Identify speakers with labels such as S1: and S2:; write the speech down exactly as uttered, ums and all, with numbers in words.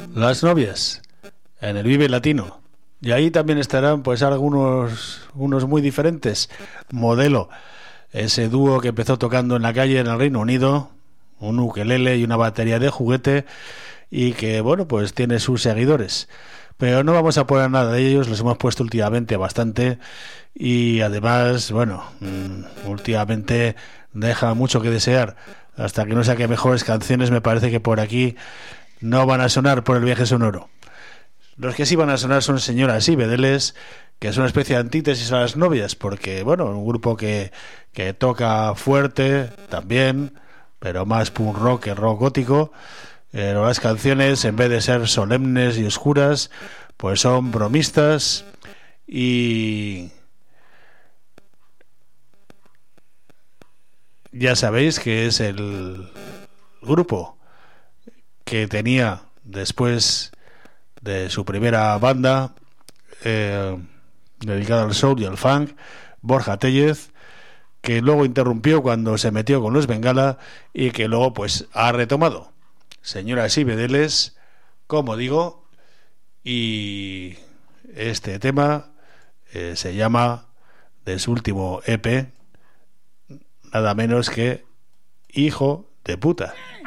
S1: Las novias en el Vive Latino. Y ahí también estarán pues algunos unos muy diferentes. Modelo, ese dúo que empezó tocando en la calle en el Reino Unido, un ukelele y una batería de juguete, y que bueno, pues tiene sus seguidores. Pero no vamos a poner nada de ellos, los hemos puesto últimamente bastante, y además, bueno, últimamente deja mucho que desear. Hasta que no saque mejores canciones, me parece que por aquí no van a sonar por el viaje sonoro. Los que sí van a sonar son Señoras y Bedeles, que es una especie de antítesis a Las Novias, porque, bueno, un grupo que, que toca fuerte también, pero más punk rock que rock gótico. Pero las canciones, en vez de ser solemnes y oscuras, pues son bromistas y... ya sabéis que es el grupo que tenía después de su primera banda eh, dedicada al soul y al funk, Borja Tellez, que luego interrumpió cuando se metió con los Bengala y que luego pues ha retomado. Señoras y Bedeles, como digo, y este tema eh, se llama, de su último E P, nada menos que Hijo de Puta.